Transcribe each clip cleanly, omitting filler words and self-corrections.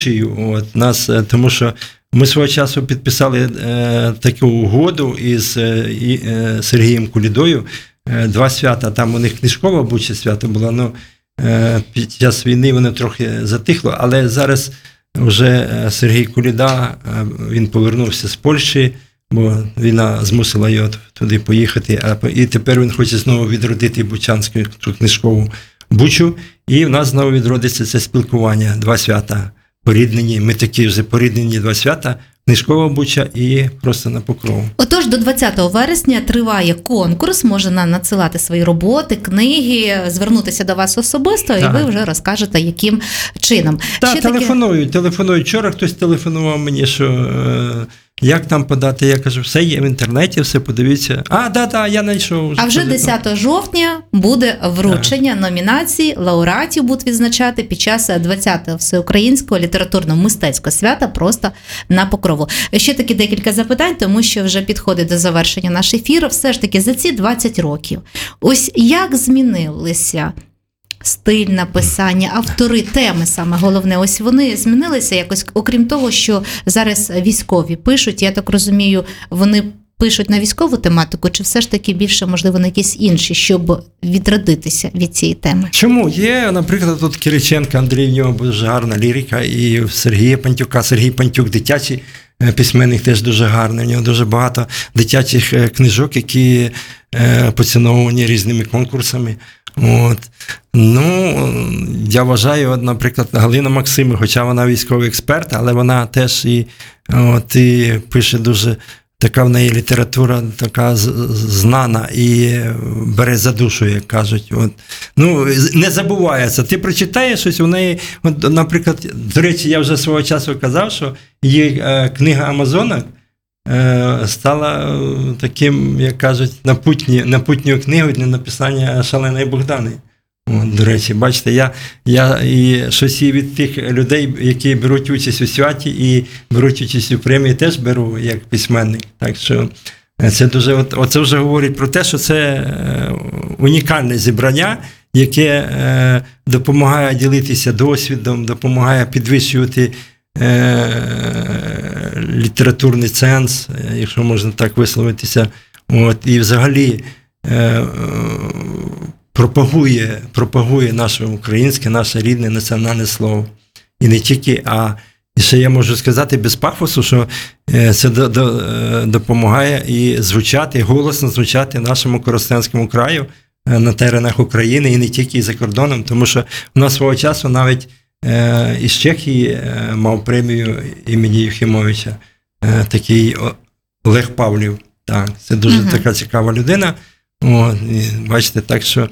От, нас, тому що ми свого часу підписали таку угоду із Сергієм Кулідою, 2 свята, там у них книжкове Буча свято було, ну, під час війни воно трохи затихло, але зараз вже Сергій Куліда, він повернувся з Польщі, бо війна змусила його туди поїхати, і тепер він хоче знову відродити Бучанську книжкову Бучу, і в нас знову відродиться це спілкування, 2 свята поріднені, ми такі вже поріднені 2 свята, книжкова Буча і просто на Покрову. Отож, до 20 вересня триває конкурс, можна надсилати свої роботи, книги, звернутися до вас особисто, і ви вже розкажете, яким чином. Так, телефонують. Вчора хтось телефонував мені, що як там подати, я кажу, все є в інтернеті, все подивіться. Я знайшов. А вже 10 жовтня буде вручення номінацій, лауреатів будуть відзначати під час 20-го всеукраїнського літературно-мистецького свята просто на Покрову. Ще таки декілька запитань, тому що вже підходить до завершення наш ефір. Все ж таки за ці 20 років, ось як змінилися стиль написання, автори, теми саме головне, ось вони змінилися якось, окрім того, що зараз військові пишуть, я так розумію, вони пишуть на військову тематику, чи все ж таки більше, можливо, на якісь інші, щоб відродитися від цієї теми? Чому? Є, наприклад, тут Кириченко Андрій, в нього дуже гарна лірика, і в Сергія Пантюка, Сергій Пантюк дитячий письменник теж дуже гарний, у нього дуже багато дитячих книжок, які поціновані різними конкурсами. От. Ну, я вважаю, наприклад, Галина Максимівна, хоча вона військовий експерт, але вона теж і пише дуже, така в неї література така знана і бере за душу, як кажуть. От. Ну, не забувається. Ти прочитаєш щось, у неї, от, наприклад, до речі, я вже свого часу казав, що її книга «Амазонок» стала таким, як кажуть, напутньою книгою для написання «Шаленої Богдани». От, до речі, бачите, я і щось і від тих людей, які беруть участь у святі і беруть участь у премії, теж беру як письменник. Так що це дуже, оце вже говорить про те, що це унікальне зібрання, яке допомагає ділитися досвідом, допомагає підвищувати літературний ценз, якщо можна так висловитися, от, і взагалі пропагує наше українське, наше рідне національне слово. І не тільки, і ще я можу сказати без пафосу, що це допомагає і голосно звучати нашому Коростенському краю на теренах України, і не тільки і за кордоном, тому що у нас свого часу навіть із Чехії мав премію імені Єфімовича такий Олег Павлів. Так, це дуже така цікава людина. От, і бачите, так що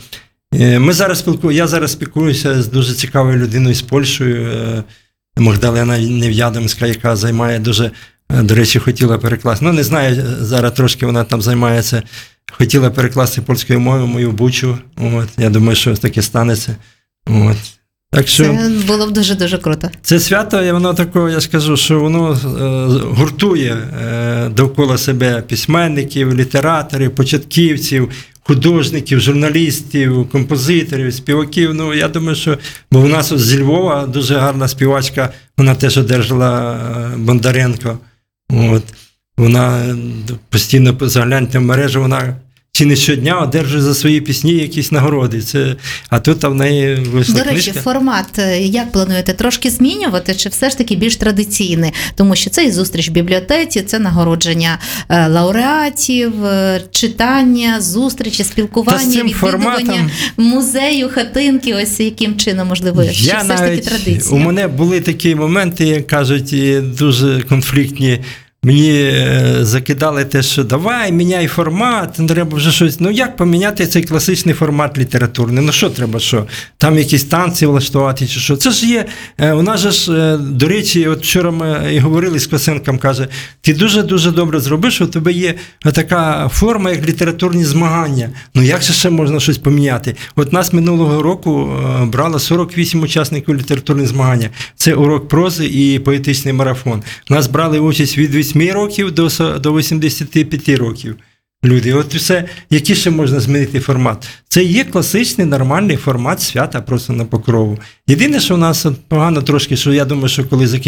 я зараз спілкуюся з дуже цікавою людиною з Польщею, Магдалена Нев'ядомська, яка займає дуже, до речі, хотіла перекласти, не знаю, зараз трошки вона там займається, хотіла перекласти польською мовою мою Бучу. От, я думаю, що таке станеться. От. Так що, це було б дуже-дуже круто. Це свято, воно таке, я скажу, що воно гуртує довкола себе письменників, літераторів, початківців, художників, журналістів, композиторів, співаків. Ну, я думаю, що, бо у нас зі Львова дуже гарна співачка, вона теж одержала Бондаренко. От. Вона постійно, загляньте в мережу, вона чи не щодня одержує за свої пісні якісь нагороди. А тут в неї вийшла книжка. До речі, формат як плануєте? Трошки змінювати, чи все ж таки більш традиційний? Тому що це і зустріч в бібліотеці, це нагородження лауреатів, читання, зустрічі, спілкування, відвідування музею, хатинки, ось яким чином, можливо, чи все ж таки традиція? У мене були такі моменти, як кажуть, дуже конфліктні. Мені закидали те, що давай, міняй формат, треба вже щось. Ну як поміняти цей класичний формат літературний? Ну що треба, що? Там якісь танці влаштувати чи що? Це ж є, у нас же ж, до речі, от вчора ми і говорили з Косенком, каже, ти дуже-дуже добре зробиш, що у тебе є така форма, як літературні змагання. Ну як же ще можна щось поміняти? От нас минулого року брало 48 учасників літературних змагань. Це урок прози і поетичний марафон. Нас брали участь від 8 років до 85 років. люди. От все, який ще можна змінити формат? Це є класичний, нормальний формат свята просто на Покрову. Єдине, що у нас погано трошки, що я думаю, що коли